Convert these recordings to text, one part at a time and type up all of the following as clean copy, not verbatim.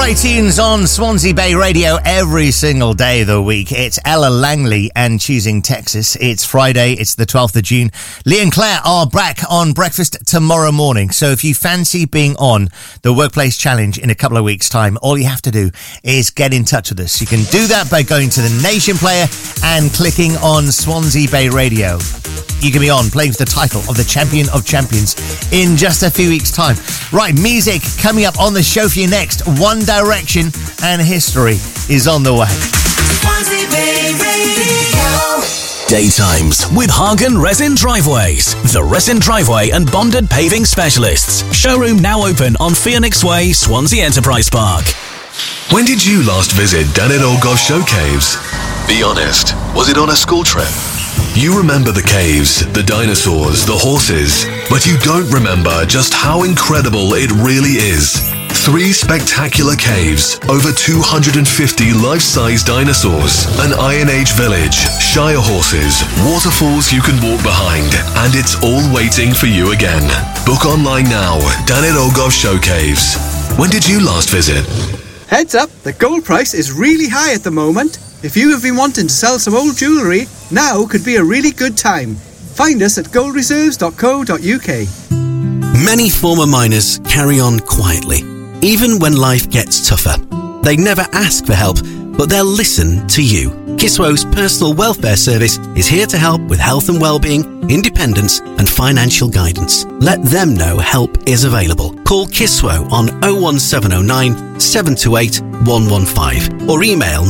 Great tunes on Swansea Bay Radio every single day of the week. It's Ella Langley and Choosing Texas. It's Friday, it's the 12th of June. Lee and Claire are back on breakfast tomorrow morning. So if you fancy being on the Workplace Challenge in a couple of weeks' time, all you have to do is get in touch with us. You can do that by going to the Nation Player and clicking on Swansea Bay Radio. You can be on playing for the title of the Champion of Champions in just a few weeks' time. Right, music coming up on the show for you next. One Direction and History is on the way. Swansea Bay Radio. Daytimes with Hagen Resin Driveways, the resin driveway and bonded paving specialists. Showroom now open on Phoenix Way, Swansea Enterprise Park. When did you last visit Danet Olgoff Show Caves? Be honest, was it on a school trip? You remember the caves, the dinosaurs, the horses, but you don't remember just how incredible it really is. 3 spectacular caves, over 250 life-size dinosaurs, an Iron Age village, Shire horses, waterfalls you can walk behind, and it's all waiting for you again. Book online now, Danet Olgoff Show Caves. When did you last visit? Heads up, the gold price is really high at the moment. If you have been wanting to sell some old jewellery, now could be a really good time. Find us at goldreserves.co.uk. Many former miners carry on quietly, even when life gets tougher. They never ask for help, but they'll listen to you. Kiswo's personal welfare service is here to help with health and well-being, independence and financial guidance. Let them know help is available. Call Kiswo on 01709 728 115 or email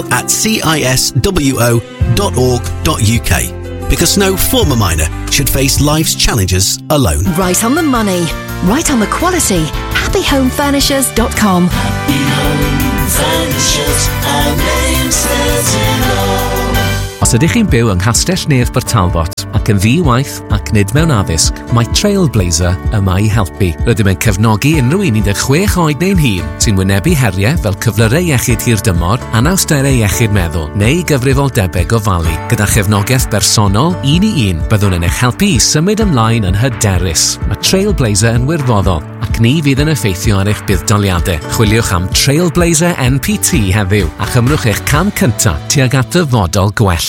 mail@ciswo.org.uk, because no former miner should face life's challenges alone. Right on the money, right on the quality. HappyHomeFurnishers.com. Happy Home Furnishers, our name says it all. Os ydych chi'n byw yng Nghastell Nedd Talbot ac yn ddi-waith ac nid mewn addysg, mae Trailblazer yma i helpu. Rydym yn cefnogi unrhyw un 16 oed neu'n hŷn sy'n wynebu heriau fel cyflyrau iechyd hirdymor, anawsterau iechyd meddwl neu gyfrifoldebau gofalu. Gyda chefnogaeth bersonol 1-i-1, byddwn yn eich helpu i symud ymlaen yn hyderus. Mae Trailblazer yn wirfoddol ac ni fydd yn effeithio ar eich buddsoddiadau. Chwiliwch am Trailblazer NPT heddiw a chymrwch eich cam cyntaf tuag at dyfodol gwell.